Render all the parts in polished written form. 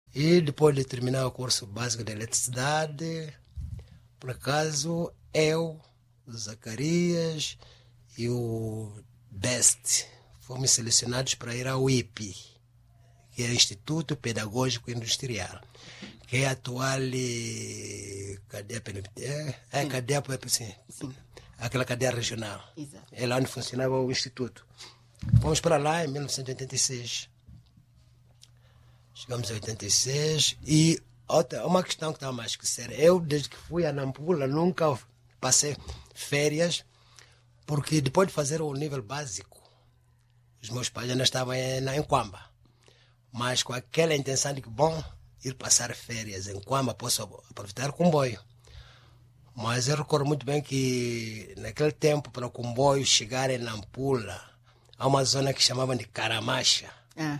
E depois de terminar o curso básico de eletricidade, por acaso, eu, o Zacarias e o Best fomos selecionados para ir ao IPI, que é o Instituto Pedagógico Industrial, que é a atual cadeia penitenciária, aquela cadeia regional. Exato. É lá onde funcionava o Instituto. Fomos para lá em 1986. Chegamos em 86 e uma questão que estava mais que séria. Eu, desde que fui a Nampula, nunca passei férias, porque depois de fazer o nível básico, os meus pais ainda estavam em Quamba. Mas com aquela intenção de que, bom, ir passar férias em Quamba, posso aproveitar o comboio. Mas eu recordo muito bem que, naquele tempo, para o comboio chegar em Nampula, há uma zona que chamavam de Caramacha.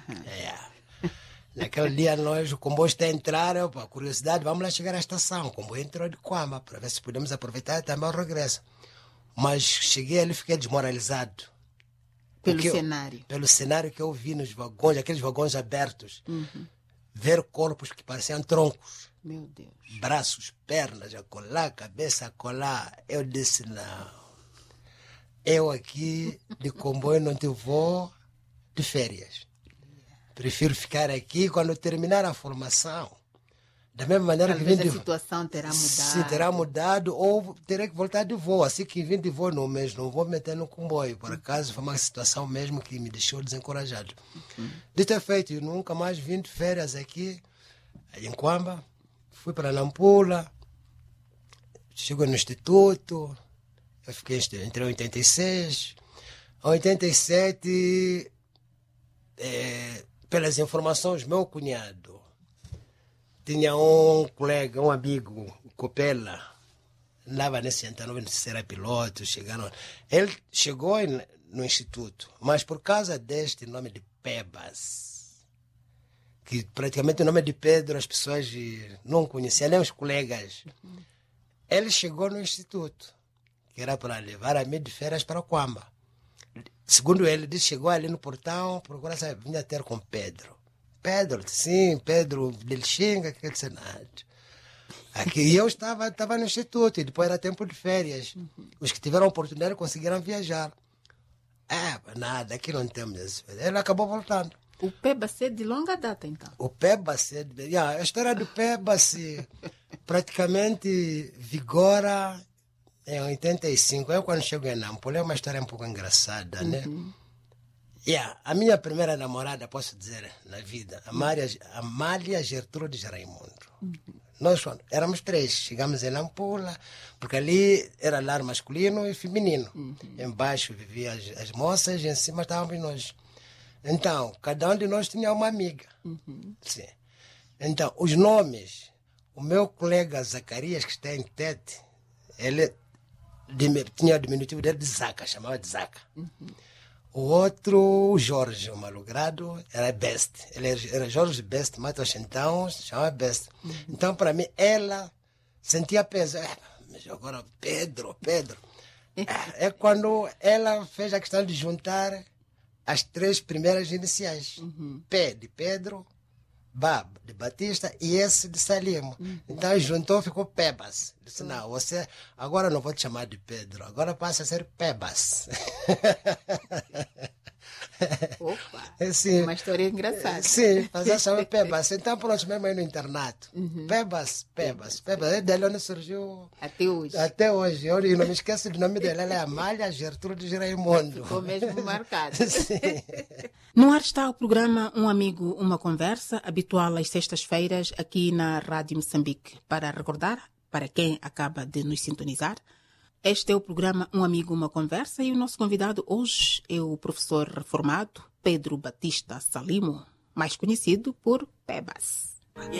Naquele dia, o comboio está a entrar, por curiosidade, vamos lá chegar à estação. O comboio entrou de Quamba, para ver se podemos aproveitar também o regresso. Mas cheguei ali e fiquei desmoralizado. Pelo cenário que eu vi nos vagões, aqueles vagões abertos. Ver corpos que pareciam troncos. Meu Deus. Braços, pernas, acolá, cabeça, acolá. Eu disse, não. Eu aqui de comboio não te vou de férias. Prefiro ficar aqui quando terminar a formação. Da mesma maneira Talvez que vim a situação terá mudado. Sim, terá mudado ou terei que voltar de voo. Assim que vim de voo no mês, não vou me meter no comboio. Por acaso foi uma situação mesmo que me deixou desencorajado. Dito é feito, eu nunca mais vim de férias aqui em Quamba. Fui para Nampula. Chego no Instituto. Eu fiquei entre 86. Em 87, pelas informações, meu cunhado tinha um colega, um amigo, o Copela, andava nesse ano, não sei se era piloto, ele chegou no Instituto, mas por causa deste nome de Pebas, que praticamente o nome de Pedro as pessoas não conheciam, nem os colegas, ele chegou no Instituto, que era para levar a mim de férias para o Quamba. Segundo ele, disse, chegou ali no portão, procura saber, vinha ter com Pedro. Pedro, sim, Pedro del Xinga, aquele cenário. Aqui, e eu estava no Instituto, e depois era tempo de férias. Os que tiveram oportunidade conseguiram viajar. Nada, aqui não temos isso. Ele acabou voltando. O Pebas é de longa data, então? O Pebas, a história do Pebas praticamente vigora em 85. Eu, quando chego em Nampula, é uma história um pouco engraçada, né? A minha primeira namorada, posso dizer, na vida, Amália Gertrudes Raimundo. Nós éramos 3, chegamos em Nampula, porque ali era lar masculino e feminino. Embaixo viviam as moças e em cima estávamos nós. Então, cada um de nós tinha uma amiga. Sim. Então, os nomes, o meu colega Zacarias, que está em Tete, ele tinha o diminutivo dele de Zaca, chamava de Zaca. O outro, o Jorge, o malogrado, era Best. Ele era Jorge Best Matos, então se chamava Best. Então, para mim, ela sentia peso. Mas agora, Pedro. É quando ela fez a questão de juntar as 3 primeiras iniciais. P de Pedro, Bab de Batista e S de Salimo. Então juntou, ficou Pebas. Disse, não, você agora não vou te chamar de Pedro, agora passa a ser Pebas. Opa, sim, uma história engraçada. Sim, mas ela chama Pebas. Então pronto, mesmo aí no internato. Pebas. É dele onde surgiu até hoje. Eu não me esqueço do nome dela, ela é Amália Gertrudes Raimundo. Ficou mesmo marcado. Sim. No ar está o programa Um Amigo, Uma Conversa, habitual às sextas-feiras aqui na Rádio Moçambique. Para recordar, para quem acaba de nos sintonizar, este é o programa Um Amigo, Uma Conversa e o nosso convidado hoje é o professor reformado Pedro Batista Salimo, mais conhecido por Pebas.